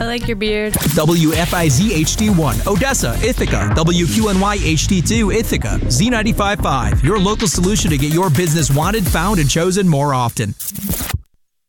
like your beard. WFIZ HD1, Odessa, Ithaca. WQNY HD2, Ithaca. Z95.5, your local solution to get your business wanted, found, and chosen more often.